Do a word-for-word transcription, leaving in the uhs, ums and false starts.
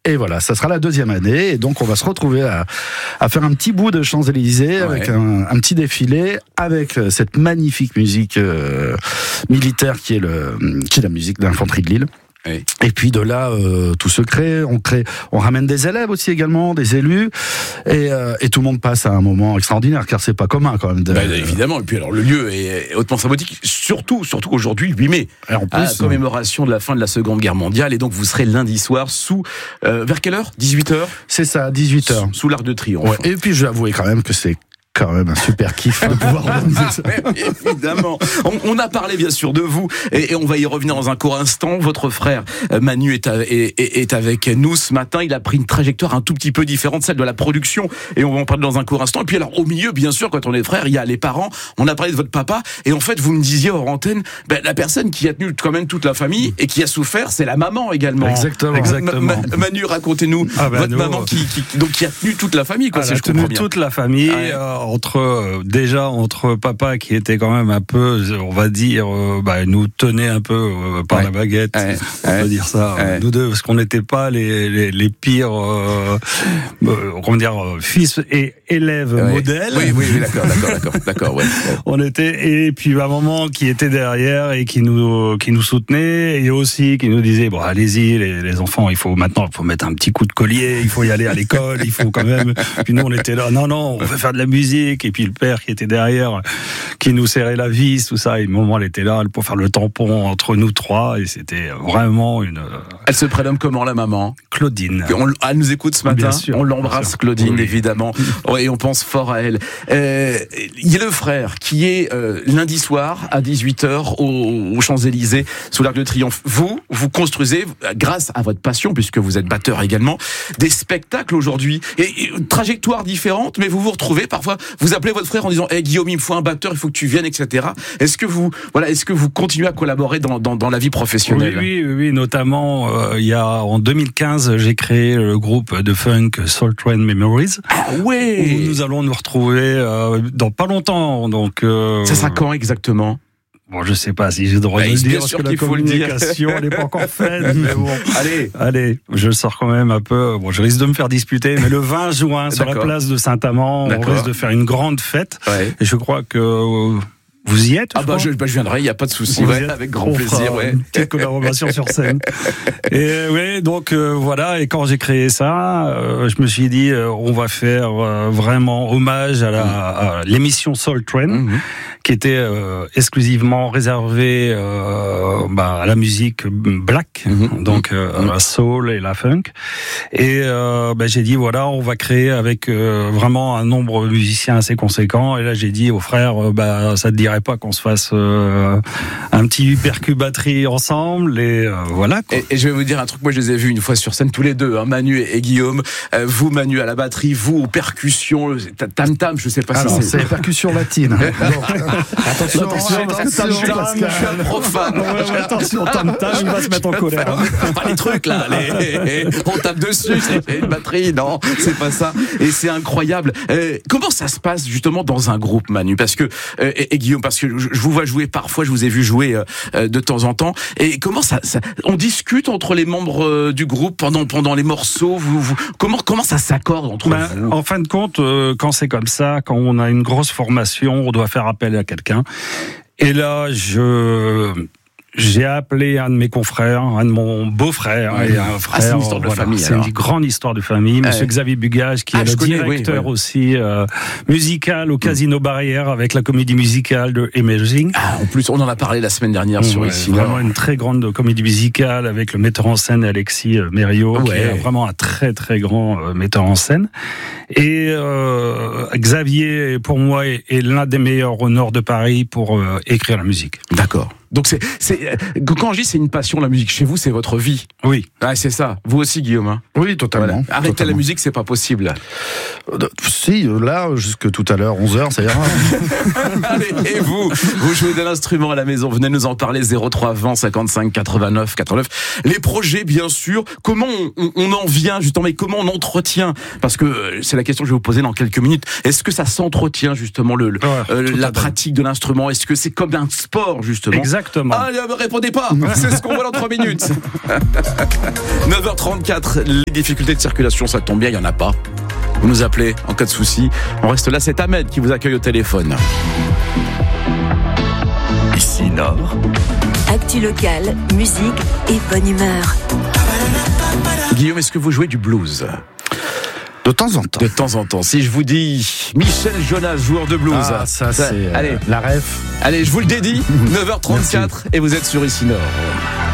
Et voilà, ça sera la deuxième année. Et donc, on va se retrouver à, à faire un petit bout de Champs-Élysées, ouais. avec un, un petit défilé, avec cette magnifique musique euh, militaire qui est, le, qui est la musique de l'infanterie de Lille. Oui. Et puis de là, euh, tout se crée. On crée, on ramène des élèves aussi également, des élus, et, euh, et tout le monde passe à un moment extraordinaire, car c'est pas commun quand même. De... Bah, évidemment. Et puis alors le lieu est hautement symbolique, surtout, surtout aujourd'hui, huit mai, en plus, à la commémoration de la fin de la Seconde Guerre mondiale. Et donc vous serez lundi soir sous euh, vers quelle heure ? dix-huit heures ? C'est ça, dix-huit heures. Sous, sous l'Arc de Triomphe. Ouais. Et puis je vais avouer quand même que c'est quand même un super kiff de pouvoir organiser ça. Évidemment. On, on a parlé bien sûr de vous et, et on va y revenir dans un court instant. Votre frère Manu est, à, est, est avec nous ce matin. Il a pris une trajectoire un tout petit peu différente, celle de la production, et on va en parler dans un court instant. Et puis alors au milieu, bien sûr, quand on est frère, il y a les parents. On a parlé de votre papa et en fait vous me disiez hors antenne, ben, la personne qui a tenu quand même toute la famille et qui a souffert, c'est la maman également. Exactement. Exactement. Ma, ma, Manu, racontez-nous ah ben votre nous, maman qui, qui, donc, qui a tenu toute la famille. Quoi, elle si a je comprends tenu bien. toute la famille. Ouais. Euh, entre euh, déjà entre papa qui était quand même un peu, on va dire, euh, bah, nous tenait un peu euh, par ouais. la baguette, ouais. on ouais. peut dire ça, ouais. nous deux, parce qu'on n'était pas les, les, les pires, euh, euh, comment dire, fils et élèves ouais. modèles. Oui, oui, oui, d'accord, d'accord, d'accord, d'accord, ouais. On était, et puis ma maman qui était derrière et qui nous, qui nous soutenait, et aussi qui nous disait, bon, allez-y, les, les enfants, il faut maintenant, il faut mettre un petit coup de collier, il faut y aller à l'école, il faut quand même. Puis nous, on était là, non, non, on veut faire de la musique. Et puis le père qui était derrière, qui nous serrait la vis, tout ça. Et maman, elle était là pour faire le tampon entre nous trois. Et c'était vraiment une. Elle se prénomme comment, la maman ? Claudine. On, elle nous écoute ce matin. Bien sûr, on l'embrasse, Claudine, oui. évidemment. Et on pense fort à elle. Euh, il y a le frère qui est euh, lundi soir à dix-huit heures aux, aux Champs-Élysées, sous l'Arc de Triomphe. Vous, vous construisez, grâce à votre passion, puisque vous êtes batteur également, des spectacles aujourd'hui. Et, et trajectoire différente, mais vous vous retrouvez parfois. Vous appelez votre frère en disant hey, « Guillaume, il me faut un batteur, il faut que tu viennes, et cetera » Est-ce que vous, voilà, est-ce que vous continuez à collaborer dans, dans, dans la vie professionnelle ? Oui, oui, oui, notamment, euh, il y a, en deux mille quinze, j'ai créé le groupe de funk Soul Train Memories. Ah ouais ! Où nous allons nous retrouver euh, dans pas longtemps. Donc, euh, ça sera quand exactement ? Bon, je sais pas si j'ai le droit de le dire, parce que la communication, elle n'est pas encore faite, mais bon. Allez. Allez, je le sors quand même un peu. Bon, je risque de me faire disputer, mais le vingt juin, sur la place de Saint-Amand, on risque de faire une grande fête. Ouais. Et je crois que vous y êtes. Ah bah je, bah je viendrai, il y a pas de souci, ouais, avec grand plaisir, ouais. Une petite collaboration sur scène. Et ouais, donc euh, voilà. Et quand j'ai créé ça, euh, je me suis dit, euh, on va faire euh, vraiment hommage à, la, à l'émission Soul Train. Mm-hmm. Qui était euh, exclusivement réservé euh, bah, à la musique black, mmh, donc euh, mmh. la soul et la funk. Et euh, bah, j'ai dit voilà, on va créer avec euh, vraiment un nombre de musiciens assez conséquent. Et là j'ai dit aux frères, euh, bah ça te dirait pas qu'on se fasse euh, un petit percu batterie ensemble et euh, voilà. Quoi. Et, et je vais vous dire un truc, moi je les ai vus une fois sur scène tous les deux, hein, Manu et, et Guillaume. Euh, vous Manu à la batterie, vous aux percussions, tam tam, je sais pas Alors, si c'est. c'est les percussions latines. Attention, attention, parce que tam tam, je suis un profane. Ouais, ouais, attention, tam tam, il va se mettre en colère. Hein. Pas les trucs là, les... on tape dessus, c'est une batterie, non, c'est pas ça. Et c'est incroyable. Euh, comment ça se passe justement dans un groupe, Manu ? Parce que euh, et, et Guillaume, parce que je, je vous vois jouer parfois, je vous ai vu jouer euh, de temps en temps. Et comment ça, ça on discute entre les membres euh, du groupe pendant pendant les morceaux. Vous, vous comment comment ça s'accorde entre ben, vous ? En fin de compte, euh, quand c'est comme ça, quand on a une grosse formation, on doit faire appel à quelqu'un. Et là, je j'ai appelé un de mes confrères, un de mon beau-frère ouais. et un frère. Ah, c'est une histoire de voilà, famille. C'est alors. une grande histoire de famille. Monsieur euh... Xavier Bugage, qui ah, est le connais, directeur oui, oui. aussi euh, musical au Casino mmh. Barrière avec la comédie musicale de Emerging. Ah, en plus, on en a parlé la semaine dernière mmh, sur ouais, ici. Vraiment une très grande comédie musicale avec le metteur en scène Alexis Mériot, ouais. qui est vraiment un très très grand euh, metteur en scène. Et euh, Xavier, pour moi, est, est l'un des meilleurs au nord de Paris pour euh, écrire la musique. D'accord. Donc c'est, c'est quand je dis c'est une passion la musique chez vous, c'est votre vie. Oui. Ah c'est ça. Vous aussi Guillaume. Hein. Oui totalement. Voilà. Arrêter totalement. la musique c'est pas possible. Euh, si là jusque tout à l'heure onze heures ça ira. Allez, et vous, vous jouez de l'instrument à la maison. Venez nous en parler zéro trois vingt cinquante-cinq quatre-vingt-neuf quatre-vingt-neuf. Les projets bien sûr. Comment on, on en vient justement, mais comment on entretient ? Parce que c'est la question que je vais vous poser dans quelques minutes. Est-ce que ça s'entretient justement le, le ouais, euh, la pratique de l'instrument ? Est-ce que c'est comme un sport justement ? Exactement. Exactement. Ah, ne me répondez pas. C'est ce qu'on voit dans trois minutes. neuf heures trente-quatre. Les difficultés de circulation, ça tombe bien, il n'y en a pas. Vous nous appelez en cas de souci. On reste là, c'est Ahmed qui vous accueille au téléphone. Ici Nord. Actu locale, musique et bonne humeur. Guillaume, est-ce que vous jouez du blues ? De temps en temps. De temps en temps. Si je vous dis Michel Jonas, joueur de blues. Ah, ça, ça c'est allez, euh, la ref. Allez, je vous le dédie. neuf heures trente-quatre et vous êtes sur Ici Nord.